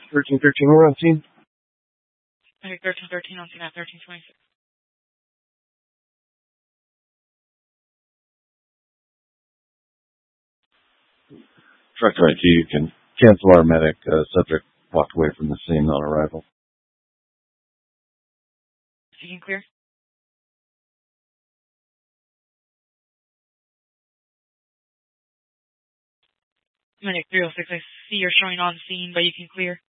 1313, we're on scene. Okay, 1313 on scene at 1326. Director IT, you can cancel our medic. Subject walked away from the scene on arrival. Seeking clear. Medic 306, I see you're showing on scene, but you can clear.